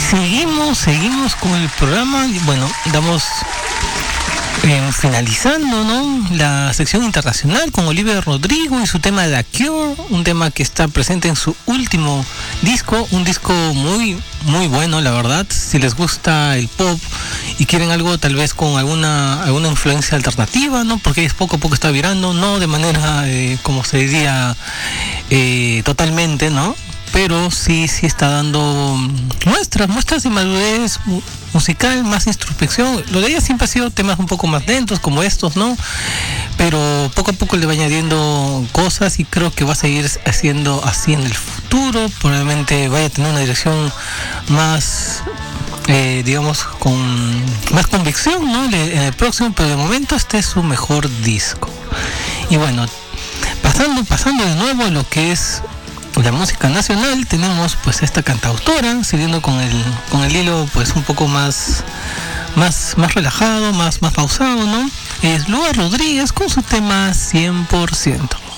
Seguimos con el programa. Bueno, damos finalizando, ¿no?, la sección internacional con Olivia Rodrigo y su tema The Cure, un tema que está presente en su último disco, un disco muy bueno, la verdad. Si les gusta el pop y quieren algo tal vez con alguna influencia alternativa, ¿no?, porque poco a poco está virando, no de manera como se diría totalmente, ¿no?, pero sí está dando muestras de madurez musical, más introspección. Lo de ella siempre ha sido temas un poco más lentos como estos, ¿no?, pero poco a poco le va añadiendo cosas y creo que va a seguir haciendo así en el futuro. Probablemente vaya a tener una dirección más digamos con más convicción, ¿no?, en el próximo, pero de momento este es su mejor disco. Y bueno, pasando de nuevo a lo que es la música nacional, tenemos pues esta cantautora, siguiendo con el hilo pues un poco más relajado, más pausado, ¿no? Es Lua Rodríguez con su tema 100%.